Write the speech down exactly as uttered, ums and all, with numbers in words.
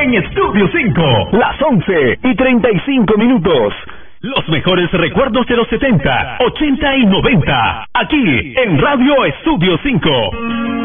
en Estudio cinco. Las once y treinta y cinco minutos. Los mejores recuerdos de los setenta, ochenta y noventa. Aquí en Radio Estudio cinco.